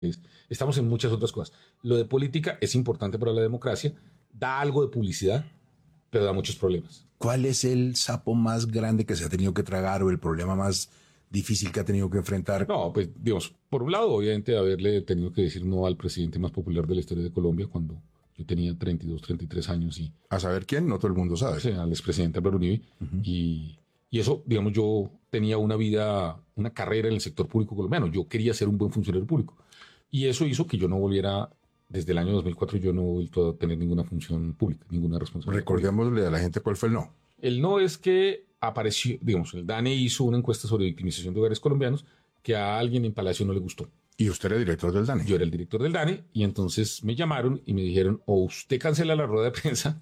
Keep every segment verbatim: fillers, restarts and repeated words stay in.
Estamos en muchas otras cosas. Lo de política es importante para la democracia, da algo de publicidad, pero da muchos problemas. ¿Cuál es el sapo más grande que se ha tenido que tragar o el problema más difícil que ha tenido que enfrentar? No, pues digamos, por un lado, obviamente, haberle tenido que decir no al presidente más popular de la historia de Colombia cuando yo tenía treinta y dos, treinta y tres años y... A saber quién, no todo el mundo sabe. O sea, al expresidente Álvaro Uribe. Uh-huh. y, y eso, digamos, yo tenía una vida, una carrera en el sector público colombiano. Yo quería ser un buen funcionario público. Y eso hizo que yo no volviera, desde el año dos mil cuatro, yo no he vuelto a tener ninguna función pública, ninguna responsabilidad. Recordémosle pública. A la gente cuál fue el no. El no es que apareció, digamos, el DANE hizo una encuesta sobre victimización de hogares colombianos que a alguien en Palacio no le gustó. ¿Y usted era director del DANE? Yo era el director del DANE y entonces me llamaron y me dijeron o usted cancela la rueda de prensa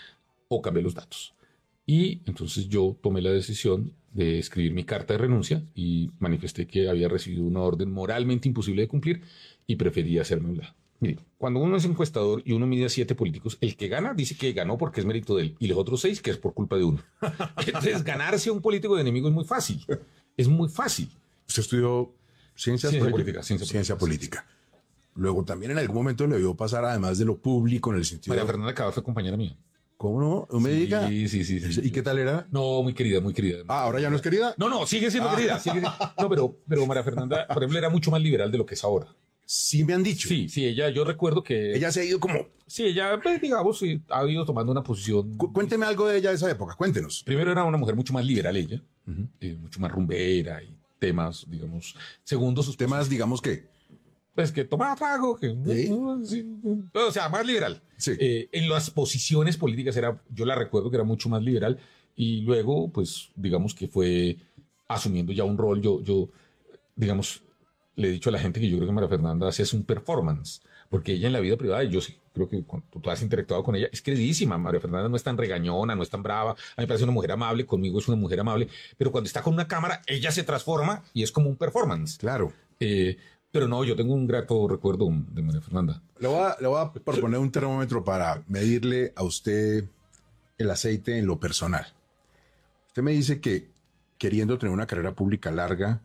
o cambia los datos. Y entonces yo tomé la decisión de escribir mi carta de renuncia y manifesté que había recibido una orden moralmente imposible de cumplir y prefería hacerme un lado. Mire, cuando uno es encuestador y uno mide a siete políticos, el que gana dice que ganó porque es mérito de él y los otros seis que es por culpa de uno. Entonces ganarse a un político de enemigo es muy fácil. Es muy fácil. Usted estudió ciencias ciencia políticas. política. Ciencia, ciencia política. política. Luego también en algún momento le vio pasar, además de lo público, en el sentido... María Fernanda Cabal fue compañera mía. ¿Cómo no? ¿No me sí, diga? Sí, sí, sí. ¿Y qué tal era? No, muy querida, muy querida. Ah, ¿ahora ya no es querida? No, no, sigue siendo ah. querida. Sigue, no, pero, pero María Fernanda, por ejemplo, era mucho más liberal de lo que es ahora. Sí me han dicho. Sí, sí, ella, yo recuerdo que... Ella se ha ido como... Sí, ella, pues, digamos, sí, ha ido tomando una posición... Cu- cuénteme algo de ella de esa época, cuéntenos. Primero era una mujer mucho más liberal ella, uh-huh. eh, mucho más rumbera y temas, digamos... Segundo, sus temas, posiciones, digamos que... Pues que tomaba trago, que... ¿Sí? Sí, o sea, más liberal. Sí. Eh, en las posiciones políticas era... Yo la recuerdo que era mucho más liberal y luego, pues, digamos que fue asumiendo ya un rol, yo, yo, digamos... Le he dicho a la gente que yo creo que María Fernanda hace es un performance, porque ella en la vida privada, y yo sí creo que cuando tú has interactuado con ella, es queridísima. María Fernanda no es tan regañona, no es tan brava. A mí me parece una mujer amable, conmigo es una mujer amable, pero cuando está con una cámara, ella se transforma y es como un performance. Claro. Eh, pero no, yo tengo un grato recuerdo de María Fernanda. Le voy a, le voy a proponer un termómetro para medirle a usted el aceite en lo personal. Usted me dice que queriendo tener una carrera pública larga,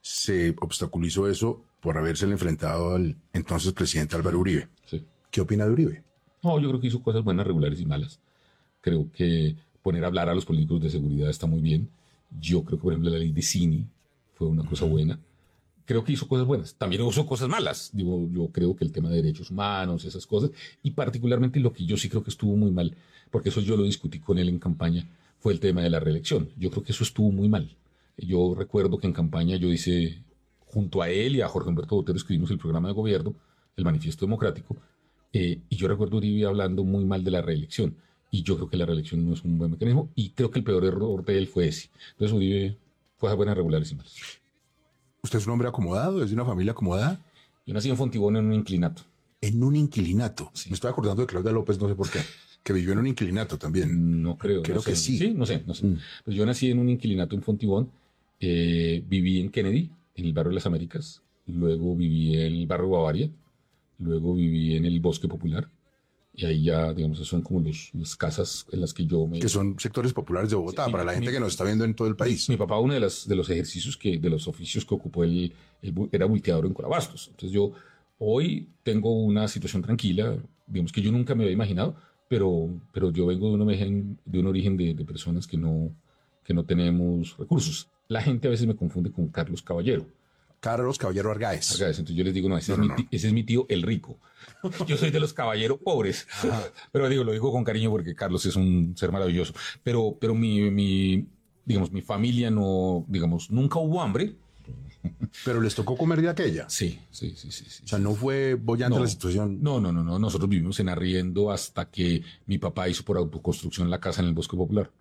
se obstaculizó eso por haberse enfrentado al entonces presidente Álvaro Uribe. Sí. ¿Qué opina de Uribe? No, yo creo que hizo cosas buenas, regulares y malas. Creo que poner a hablar a los políticos de seguridad está muy bien. Yo creo que, por ejemplo, la ley de Cini fue una cosa buena. Creo que hizo cosas buenas. También hizo cosas malas. Digo, yo creo que el tema de derechos humanos, esas cosas, y particularmente lo que yo sí creo que estuvo muy mal, porque eso yo lo discutí con él en campaña, fue el tema de la reelección. Yo creo que eso estuvo muy mal. Yo recuerdo que en campaña yo hice, junto a él y a Jorge Humberto Botero, escribimos el programa de gobierno, el Manifiesto Democrático, eh, y yo recuerdo a Uribe hablando muy mal de la reelección, y yo creo que la reelección no es un buen mecanismo, y creo que el peor error de él fue ese. Entonces Uribe fue a buenas, regulares y malas. ¿Usted es un hombre acomodado? ¿Es de una familia acomodada? Yo nací en Fontibón en un inclinato. En un inclinato. Sí. Me estoy acordando de Claudia López, no sé por qué, que vivió en un inclinato también. No creo. Creo no sé. que sí. Sí, no sé, no sé. Mm. Pues yo nací en un inclinato en Fontibón, eh, viví en Kennedy, en el barrio de las Américas, luego viví en el barrio Bavaria, luego viví en el Bosque Popular, y ahí ya, digamos, son como los, las casas en las que yo me... Que son sectores populares de Bogotá, Sí, para mi, la gente mi, que nos está viendo en todo el país. Mi papá, uno de, las, de los ejercicios que, de los oficios que ocupó, él, él era volteador en Colabastos. Entonces yo hoy tengo una situación tranquila, digamos que yo nunca me había imaginado, pero, pero yo vengo de un origen, de, un origen de, de personas que no, que no tenemos recursos. La gente a veces me confunde con Carlos Caballero. Carlos Caballero Argáez. Argáez. Entonces yo les digo, no, ese, no, es no, mi tío, no. ese es mi tío, el rico. Yo soy de los caballeros pobres. Ajá. Pero digo, lo digo con cariño porque Carlos es un ser maravilloso. Pero, pero mi, mi, digamos, mi familia no, digamos, nunca hubo hambre. Pero les tocó comer de aquella. Sí, sí, sí, sí. sí o sea, no fue bollante no, la situación. No, no, no, no. Nosotros vivimos en arriendo hasta que mi papá hizo por autoconstrucción la casa en el Bosque Popular.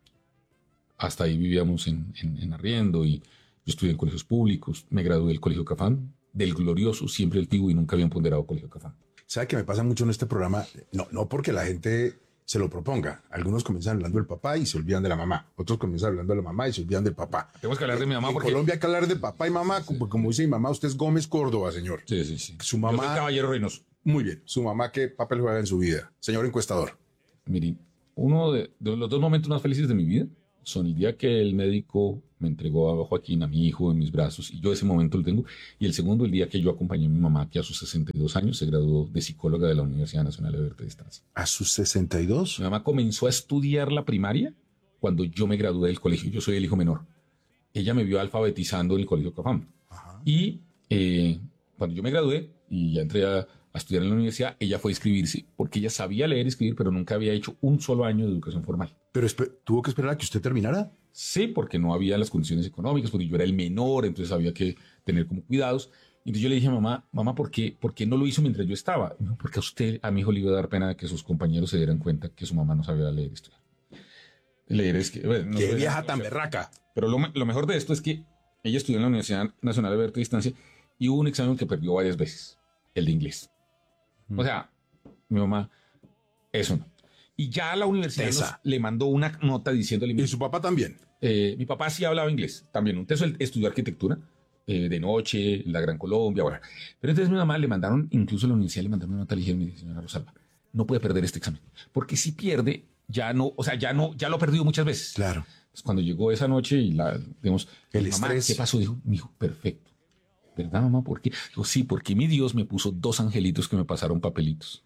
Hasta ahí vivíamos en, en, en arriendo y yo estudié en colegios públicos. Me gradué del Colegio Cafán, del glorioso, siempre el Tigo, y nunca habían ponderado Colegio Cafán. ¿Sabe qué me pasa mucho en este programa? No, no porque la gente se lo proponga. Algunos comienzan hablando del papá y se olvidan de la mamá. Otros comienzan hablando de la mamá y se olvidan del papá. Tenemos que hablar de mi mamá en porque... En Colombia hay que hablar de papá y mamá. Sí, como, como dice mi mamá, usted es Gómez Córdoba, señor. Sí, sí, sí. Su mamá... Yo soy Caballero Reynoso. Muy bien. Su mamá, ¿qué papel juega en su vida? Señor encuestador. Mire, uno de, de los dos momentos más felices de mi vida son el día que el médico me entregó a Joaquín, a mi hijo, en mis brazos, y yo ese momento lo tengo. Y el segundo, el día que yo acompañé a mi mamá, que a sus sesenta y dos años se graduó de psicóloga de la Universidad Nacional de Libertad y Distancia. ¿A sus sesenta y dos? Mi mamá comenzó a estudiar la primaria cuando yo me gradué del colegio. Yo soy el hijo menor. Ella me vio alfabetizando en el colegio Cafam. Ajá. Y eh, cuando yo me gradué y ya entré a, a estudiar en la universidad, ella fue a inscribirse porque ella sabía leer y escribir, pero nunca había hecho un solo año de educación formal. ¿Pero tuvo que esperar a que usted terminara? Sí, porque no había las condiciones económicas, porque yo era el menor, entonces había que tener como cuidados. Entonces yo le dije a mamá, mamá, ¿por qué, ¿por qué no lo hizo mientras yo estaba? No, porque a usted, a mi hijo le iba a dar pena que sus compañeros se dieran cuenta que su mamá no sabía leer y estudiar. Leer es que... Bueno, no ¡Qué vieja tan berraca! Pero lo, lo mejor de esto es que ella estudió en la Universidad Nacional de Libertad y Distancia y hubo un examen que perdió varias veces, el de inglés. Mm. O sea, mi mamá, eso no. Y ya la universidad nos, le mandó una nota diciéndole... ¿Y su papá también? Eh, mi papá sí hablaba inglés, también. Un teso estudió arquitectura eh, de noche, en la Gran Colombia, bueno. Pero entonces mi mamá le mandaron, incluso a la universidad le mandaron una nota, le dijeron, señora Rosalba, no puede perder este examen. Porque si pierde, ya no, o sea, ya no, ya lo ha perdido muchas veces. Claro. Entonces, cuando llegó esa noche y la, digamos, el mamá, estrés. ¿qué pasó? Dijo, mi hijo, perfecto. ¿Verdad, mamá? ¿Por qué? Dijo, sí, porque mi Dios me puso dos angelitos que me pasaron papelitos.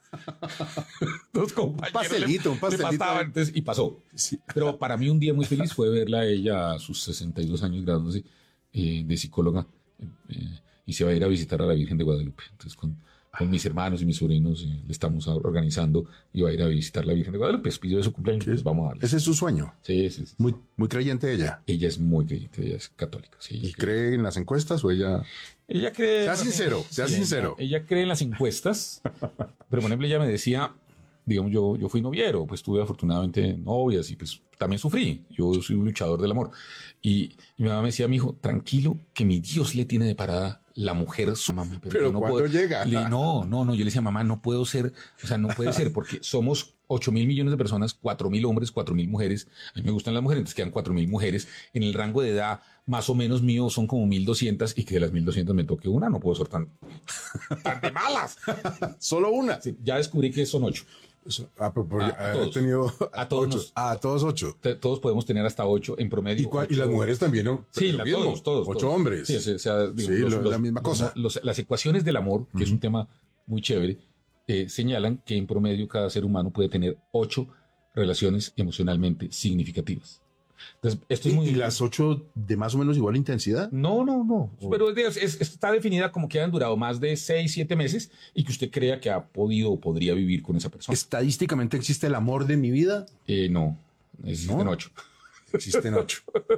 Dos compañeros. Un pastelito, un pastelito. Le pasaba, entonces, y pasó. Sí. Pero para mí un día muy feliz fue verla a ella a sus sesenta y dos años graduándose eh, de psicóloga eh, y se va a ir a visitar a la Virgen de Guadalupe. Entonces con, con mis hermanos y mis sobrinos eh, le estamos organizando y va a ir a visitar la Virgen de Guadalupe. Es pidió de su cumpleaños, pues vamos a darle. ¿Ese es su sueño? Sí, sí, sí. Muy, muy creyente ella. Ella es muy creyente, ella es católica. Sí, ella ¿Y cree, cree en las encuestas o ella...? Ella cree... Sea sincero, sea sí, sincero. Ella, ella cree en las encuestas, pero por ejemplo ella me decía, digamos, yo, yo fui noviero, pues tuve afortunadamente novias y pues también sufrí. Yo soy un luchador del amor. Y, y mi mamá me decía, mi hijo, tranquilo, que mi Dios le tiene de parada la mujer su mamá. Pero, pero no ¿cuándo puedo, llega? Le, no, no, no. Yo le decía, mamá, no puedo ser, o sea, no puede ser porque somos ocho mil millones de personas, cuatro mil hombres, cuatro mil mujeres. A mí me gustan las mujeres, entonces quedan cuatro mil mujeres. En el rango de edad más o menos mío son como mil doscientas y que de las mil doscientas me toque una, no puedo ser tan, tan de malas. Solo una. Sí, ya descubrí que son ocho. Ah, pero, pero, a, a todos, tenido a todos, ocho. Nos, ah, a todos ocho. Te, todos podemos tener hasta ocho en promedio. ¿Y, cuál, y las mujeres también, ¿no? Sí, la, todos, todos. Ocho todos. hombres. Sí, o sea, digo, sí los, lo, los, la misma cosa. Los, los, las ecuaciones del amor, que uh-huh. es un tema muy chévere, eh, señalan que en promedio cada ser humano puede tener ocho relaciones emocionalmente significativas. Entonces, esto es muy... ¿Y las ocho de más o menos igual intensidad? No, no, no. Oh. Pero es, es, está definida como que han durado más de seis, siete meses y que usted crea que ha podido o podría vivir con esa persona. ¿Estadísticamente existe el amor de mi vida? Eh, no, existen ¿No? ocho. Existen ocho.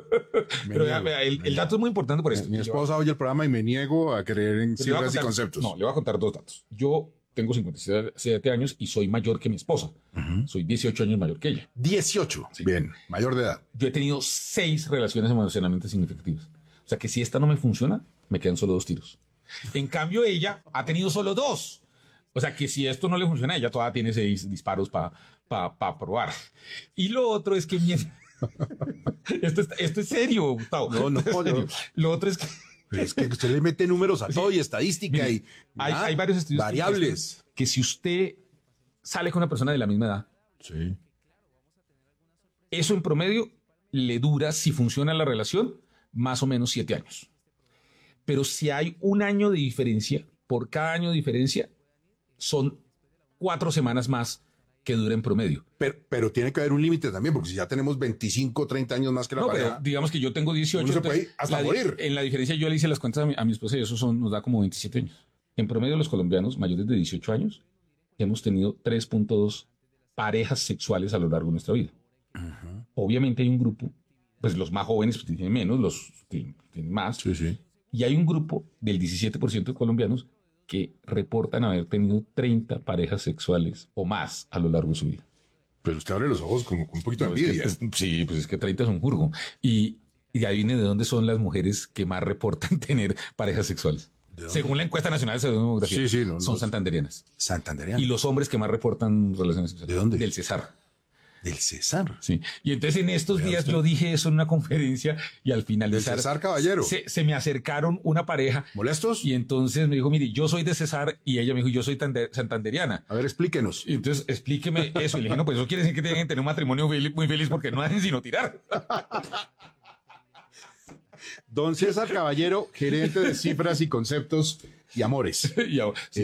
Pero vea, vea, el, el dato es muy importante por esto. Mi esposa oye el programa y me niego a creer en cifras contar, y conceptos. No, le voy a contar dos datos. Yo tengo cincuenta y siete años y soy mayor que mi esposa. Uh-huh. Soy dieciocho años mayor que ella. dieciocho. Sí. Bien, mayor de edad. Yo he tenido seis relaciones emocionalmente significativas. O sea que si esta no me funciona, me quedan solo dos tiros. En cambio, ella ha tenido solo dos. O sea que si esto no le funciona, ella todavía tiene seis disparos para pa, pa probar. Y lo otro es que... Mi... esto, es, esto es serio, Gustavo. No, no, no. Serio. Lo otro es que... Pero es que usted le mete números a todo y estadística. Mire, y hay, ah, hay varios estudios variables. Que, que si usted sale con una persona de la misma edad, sí. eso en promedio le dura, si funciona la relación, más o menos siete años. Pero si hay un año de diferencia, por cada año de diferencia, son cuatro semanas más que dura en promedio. Pero, pero tiene que haber un límite también, porque si ya tenemos veinticinco, treinta años más que la no, pareja... pero digamos que yo tengo dieciocho. Uno se puede ir hasta la, morir. En la diferencia yo le hice las cuentas a mi, a mi esposa y eso son, nos da como veintisiete años. En promedio los colombianos mayores de dieciocho años hemos tenido tres punto dos parejas sexuales a lo largo de nuestra vida. Uh-huh. Obviamente hay un grupo, pues los más jóvenes pues, tienen menos, los tienen, tienen más. Sí, sí. Y hay un grupo del diecisiete por ciento de colombianos que reportan haber tenido treinta parejas sexuales o más a lo largo de su vida. Pero usted abre los ojos con, con un poquito no, de envidia. Es que, pues, sí, pues es que treinta es un jurgo. Y, y ahí viene de dónde son las mujeres que más reportan tener parejas sexuales. Según la encuesta nacional de salud y demografía, sí, sí, no, son no. santanderianas. Santanderianas. Y los hombres que más reportan relaciones sexuales. ¿De dónde? Del Cesar. Del César. Sí. Y entonces en estos Vea días usted. yo dije eso en una conferencia y al Del finalizar César Caballero. se, se me acercaron una pareja ¿Molestos? y entonces me dijo, mire, yo soy de César y ella me dijo, yo soy tande- santanderiana. A ver, explíquenos. Y entonces explíqueme eso. Y le dije, no, pues eso quiere decir que tienen que tener un matrimonio fel- muy feliz porque no hacen sino tirar. Don César Caballero, gerente de cifras y conceptos y amores. Y ahora,